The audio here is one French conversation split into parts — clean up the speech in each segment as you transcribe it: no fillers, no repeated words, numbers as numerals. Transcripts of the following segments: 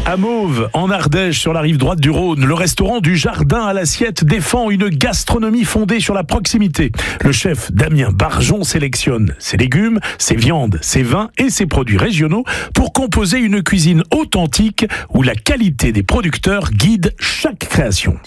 À Mauves, en Ardèche, sur la rive droite du Rhône, le restaurant du Jardin à l'assiette défend une gastronomie fondée sur la proximité. Le chef Damien Barjon sélectionne ses légumes, ses viandes, ses vins et ses produits régionaux pour composer une cuisine authentique où la qualité des producteurs guide chaque création.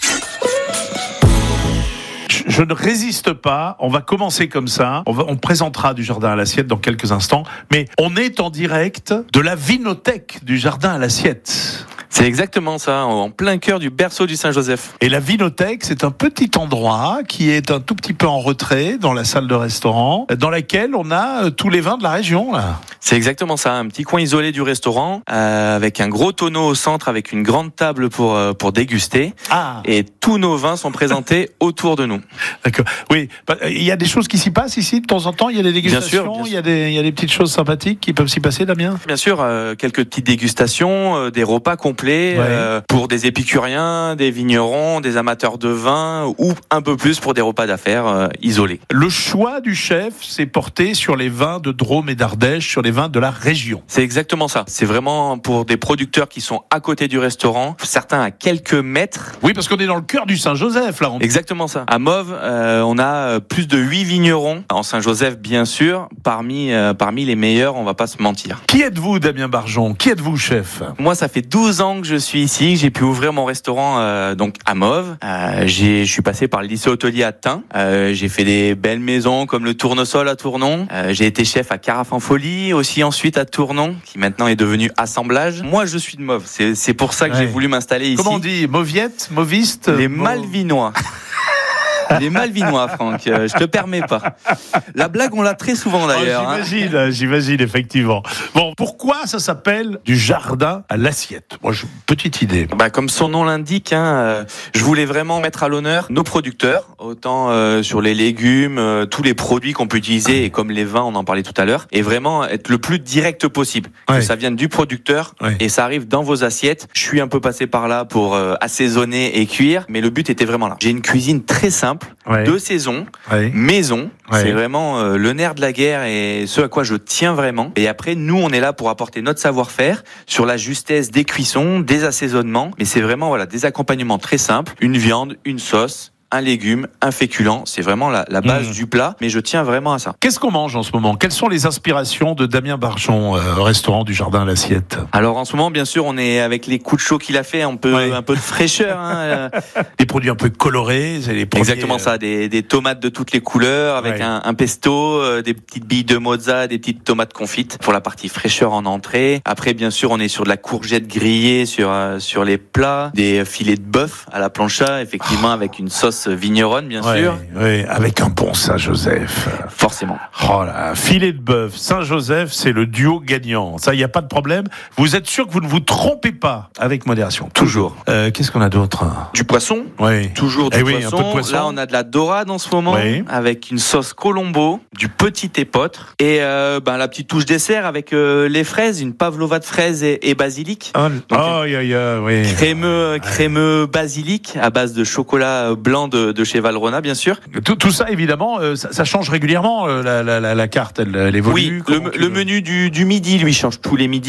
Je ne résiste pas, on va commencer comme ça, on présentera du Jardin à l'assiette dans quelques instants, mais on est en direct de la vinothèque du Jardin à l'assiette. C'est exactement ça, en plein cœur du berceau du Saint-Joseph. Et la vinothèque, c'est un petit endroit qui est un tout petit peu en retrait dans la salle de restaurant, dans laquelle on a tous les vins de la région, là. C'est exactement ça, un petit coin isolé du restaurant, avec un gros tonneau au centre, avec une grande table pour déguster. Ah. Et tous nos vins sont présentés autour de nous. D'accord. Oui, il y a des choses qui s'y passent ici de temps en temps. Il y a des dégustations. Bien sûr. Il y a des petites choses sympathiques qui peuvent s'y passer, Damien. Bien sûr, quelques petites dégustations, des repas complets pour des épicuriens, des vignerons, des amateurs de vin ou un peu plus pour des repas d'affaires isolés. Le choix du chef s'est porté sur les vins de Drôme et d'Ardèche, sur les vins de la région. C'est exactement ça. C'est vraiment pour des producteurs qui sont à côté du restaurant, certains à quelques mètres. Oui, parce qu'on est dans le cœur du Saint-Joseph, là. Exactement ça. À Mauves, on a plus de 8 vignerons. En Saint-Joseph, bien sûr, parmi les meilleurs, on va pas se mentir. Qui êtes-vous, Damien Barjon ? Qui êtes-vous, chef ? Moi, ça fait 12 ans que je suis ici. J'ai pu ouvrir mon restaurant donc à Mauves. Je suis passé par le lycée hôtelier à Tain. J'ai fait des belles maisons comme le Tournesol à Tournon. J'ai été chef à Carafe en Folie, aussi ensuite à Tournon, qui maintenant est devenu Assemblage. Moi, je suis de Mauves. C'est pour ça que j'ai voulu m'installer ici. Comment on dit ? Mauviette ? Mauviste ? Les Malvinois. Les Malvinois, Franck, je te permets pas. La blague, on l'a très souvent d'ailleurs. J'imagine, effectivement. Bon, pourquoi ça s'appelle du Jardin à l'assiette ? Moi, j'ai une petite idée. Comme son nom l'indique, je voulais vraiment mettre à l'honneur nos producteurs, autant sur les légumes, tous les produits qu'on peut utiliser, et comme les vins, on en parlait tout à l'heure, et vraiment être le plus direct possible. Que ça vienne du producteur et ça arrive dans vos assiettes. Je suis un peu passé par là pour assaisonner et cuire, mais le but était vraiment là. J'ai une cuisine très simple. De saison, maison, c'est vraiment le nerf de la guerre et ce à quoi je tiens vraiment. Et après, nous, on est là pour apporter notre savoir-faire sur la justesse des cuissons, des assaisonnements. Mais c'est vraiment des accompagnements très simples, une viande, une sauce, un légume, un féculent, c'est vraiment la base du plat, mais je tiens vraiment à ça. Qu'est-ce qu'on mange en ce moment ? Quelles sont les inspirations de Damien Barjon, restaurant du Jardin à l'assiette ? Alors en ce moment, bien sûr, on est avec les coups de chaud qu'il a fait, un peu de fraîcheur. Des produits un peu colorés, c'est les premiers... Exactement ça, des tomates de toutes les couleurs, avec un pesto, des petites billes de mozza, des petites tomates confites pour la partie fraîcheur en entrée. Après, bien sûr, on est sur de la courgette grillée sur les plats, des filets de bœuf à la plancha, effectivement, avec une sauce vigneronne, bien sûr. Oui, avec un bon Saint-Joseph. Forcément. Oh là, filet de bœuf, Saint-Joseph, c'est le duo gagnant. Ça, il n'y a pas de problème. Vous êtes sûr que vous ne vous trompez pas, avec modération. Toujours. Qu'est-ce qu'on a d'autre ? Du poisson. Oui. Toujours du poisson. Un peu de poisson. Là, on a de la dorade en ce moment, avec une sauce colombo, du petit épeautre, et la petite touche dessert avec les fraises, une pavlova de fraises et basilic. Crémeux basilic à base de chocolat blanc de chez Valrhona, bien sûr. Tout ça, évidemment, ça change régulièrement. La carte, elle évolue. Oui, le menu du midi, lui, change tous les midis.